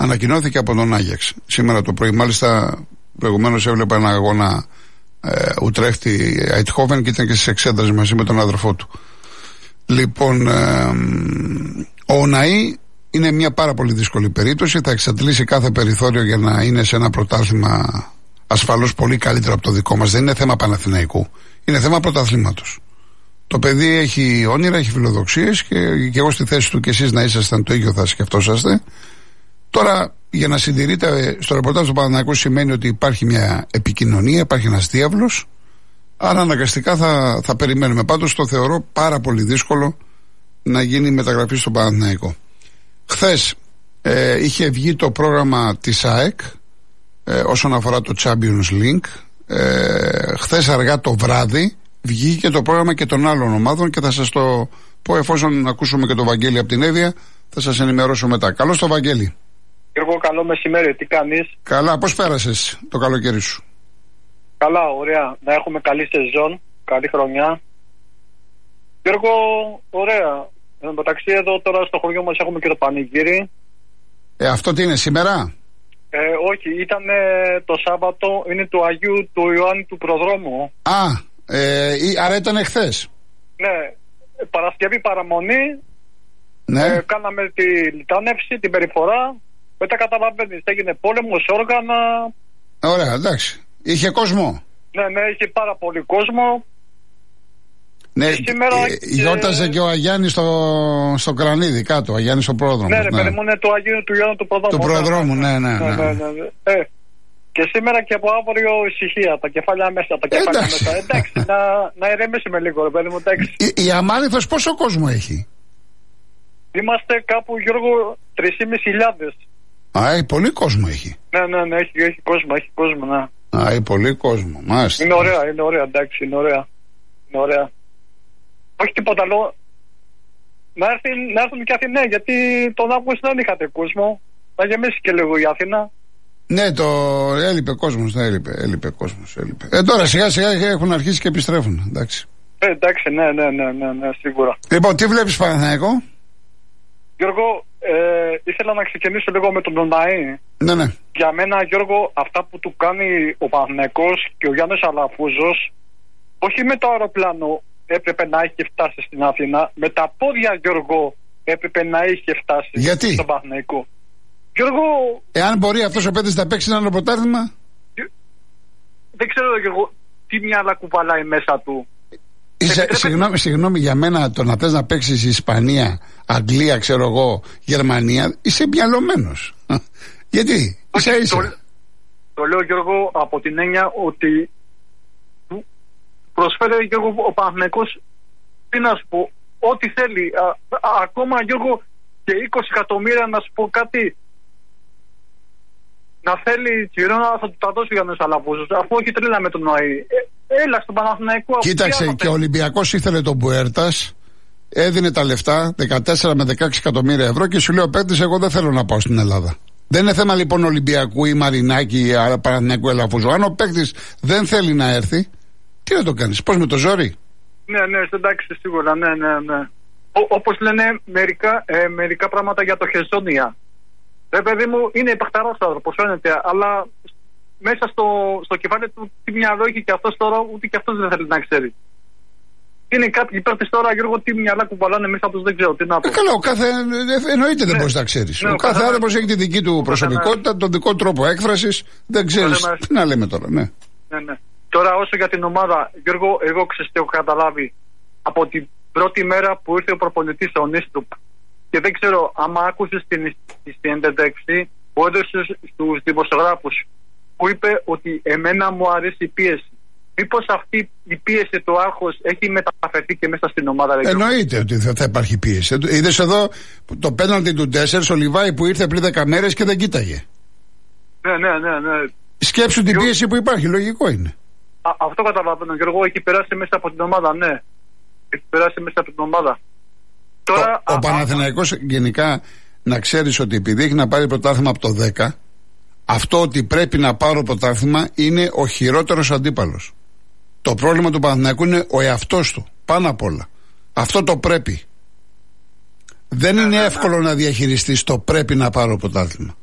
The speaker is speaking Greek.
ανακοινώθηκε από τον Άγιαξ σήμερα το πρωί. Μάλιστα, προηγουμένως έβλεπα ένα αγώνα Ουτρέχτη Αιτχόβεν και ήταν και στις εξέδρες μαζί με τον αδερφό του. Λοιπόν, ο Ουναή είναι μια πάρα πολύ δύσκολη περίπτωση. Θα εξαντλήσει κάθε περιθώριο για να είναι σε ένα πρωτάθλημα ασφαλώς πολύ καλύτερο από το δικό μας. Δεν είναι θέμα Παναθηναϊκού. Είναι θέμα πρωταθλήματος. Το παιδί έχει όνειρα, έχει φιλοδοξίες και εγώ στη θέση του και εσείς να ήσασταν το ίδιο θα σκεφτόσαστε. Τώρα, για να συντηρείτε στο ρεπορτάζ του Παναθηναϊκού σημαίνει ότι υπάρχει μια επικοινωνία, υπάρχει ένας διάβλος. Άρα αναγκαστικά θα περιμένουμε. Πάντως το θεωρώ πάρα πολύ δύσκολο να γίνει μεταγραφή στον Παναθηναϊκό. Χθες είχε βγει το πρόγραμμα της ΑΕΚ όσον αφορά το Champions League. Χθες αργά το βράδυ βγήκε το πρόγραμμα και των άλλων ομάδων και θα σας το πω εφόσον ακούσουμε και τον Βαγγέλη από την Εύβοια, θα σας ενημερώσω μετά. Καλώς το Βαγγέλη. Γιώργο, καλό μεσημέρι, τι κάνεις? Καλά, πώς πέρασες το καλοκαίρι σου? Καλά, ωραία, να έχουμε καλή σεζόν, καλή χρονιά. Γιώργο, ωραία. Μεταξύ εδώ τώρα στο χωριό μας έχουμε και το πανηγύρι. Αυτό τι είναι, σήμερα? Όχι, ήταν το Σάββατο, είναι του Αγίου του Ιωάννη του Προδρόμου. Άρα ήταν χθες. Ναι, Παρασκευή παραμονή. Ναι. Κάναμε τη λιτάνευση, την περιφορά. Μετά καταλαβαίνεις, έγινε πόλεμος, όργανα. Ωραία, εντάξει. Είχε κόσμο. Ναι, είχε πάρα πολύ κόσμο. Ναι, γιόρταζε και ο Αγιάννης στο Κρανίδι κάτω, ο Αγιάννης ο πρόδρομος. Ναι, παιδί μου, είναι το Αγίου του Ιωάννου του Προδρόμου. Του Προδρόμου, ναι. Και σήμερα και από αύριο ησυχία, τα κεφάλια μέσα, Εντάξει, να ηρεμήσουμε λίγο, ρε παιδί μου, εντάξει. Η Αμάληθος πόσο κόσμο έχει? Είμαστε κάπου, Γιώργο, 3.500. Πολύ κόσμο έχει. Ναι, έχει κόσμο, ναι. Πολύ κόσμο, μάλιστα. Είναι ωραία, εντάξει, είναι ωραία. Όχι τίποτα άλλο. Να έρθουν και Αθηναίοι, γιατί τον Αύγουστο δεν είχατε κόσμο. Να γεμίσει και λίγο η Αθήνα. Ναι, έλειπε κόσμος, έλειπε κόσμος. Τώρα σιγά σιγά έχουν αρχίσει και επιστρέφουν, εντάξει. Εντάξει, ναι, σίγουρα. Λοιπόν, τι βλέπεις Παναθηναϊκό? Γιώργο, ήθελα να ξεκινήσω λίγο με τον Ουναή. Ναι. Για μένα, Γιώργο, αυτά που του κάνει ο Παναθηναϊκός και ο Γιάννης Αλαφούζος, όχι με το αεροπλάνο έπρεπε να είχε φτάσει στην Αθήνα, με τα πόδια, Γιώργο, έπρεπε να είχε φτάσει. Γιατί? Στον Παναθηναϊκό. Γιώργο, εάν μπορεί αυτός ο παίκτης να παίξει ένα άλλο πρωτάθλημα. Δεν ξέρω, Γιώργο, τι μυαλά κουβαλάει μέσα του. Συγγνώμη, για μένα το να θες να παίξεις Ισπανία, Αγγλία, ξέρω εγώ, Γερμανία, είσαι μυαλωμένος. Γιατί? Ίσα. Το λέω, Γιώργο, από την έννοια ότι προσφέρει, Γιώργο, ο Παναθηναϊκός, τι να σου πω, ό,τι θέλει. Ακόμα, Γιώργο, και 20 εκατομμύρια, να σου πω κάτι, να θέλει Τσιρόνα, θα του τα δώσει ο Γιάννης Αλαφούζος, αφού έχει τρίλα με τον ΟΑΗ. Έλα στον Παναθηναϊκό. Κοίταξε, και ο Ολυμπιακός ήθελε τον Μπουέρτας, έδινε τα λεφτά, 14 με 16 εκατομμύρια ευρώ και σου λέει ο παίκτης, εγώ δεν θέλω να πάω στην Ελλάδα. Δεν είναι θέμα λοιπόν Ολυμπιακού ή Μαρινάκη ή Παναθηναϊκού Αλαφούζου. Αν ο παίκτης δεν θέλει να έρθει, τι να το κάνεις, πώς με το ζόρι? Ναι, εντάξει, σίγουρα, ναι. Όπως λένε μερικά πράγματα για το Χεζόνια. Ρε παιδί μου, είναι υπαχταρός άνθρωπος, φαίνεται, αλλά μέσα στο κεφάλι του τι μυαλό έχει και αυτός τώρα, ούτε και αυτός δεν θέλει να ξέρει. Είναι κάποιοι παίκτες τώρα, Γιώργο, τι μυαλά κουβαλάνε μέσα τους, δεν ξέρω τι να πω. Καλά, ο κάθε. Εννοείται δεν μπορείς να ξέρεις. Ο κάθε άνθρωπος έχει τη δική του προσωπικότητα, τον δικό τρόπο έκφρασης. Δεν ξέρεις. Τι να λέμε τώρα, ναι. Τώρα, όσο για την ομάδα, Γιώργο, εγώ ξέρω τι έχω καταλάβει από την πρώτη μέρα που ήρθε ο προπονητής ο Νίστρουπ. Και δεν ξέρω, άμα άκουσες στην εντένταξη, που έδωσε στους δημοσιογράφους, που είπε ότι εμένα μου αρέσει η πίεση. Μήπως αυτή η πίεση, το άγχος, έχει μεταφερθεί και μέσα στην ομάδα? Εννοείται ότι θα υπάρχει πίεση. Είδες εδώ το πέναλτι του 4, ο Λιβάη που ήρθε πριν 10 μέρες και δεν κοίταγε. Ναι. Σκέψου την πίεση που υπάρχει, λογικό είναι. Αυτό καταλαβαίνω, Γιώργο, έχει περάσει μέσα από την ομάδα, ναι. Έχει περάσει μέσα από την ομάδα. Τώρα, ο Παναθηναϊκός γενικά, να ξέρεις ότι επειδή έχει να πάρει πρωτάθλημα από το 10, αυτό ότι πρέπει να πάρω πρωτάθλημα είναι ο χειρότερος αντίπαλος. Το πρόβλημα του Παναθηναϊκού είναι ο εαυτός του, πάνω απ' όλα. Αυτό το πρέπει. Δεν είναι εύκολο να διαχειριστείς το πρέπει να πάρω πρωτάθλημα.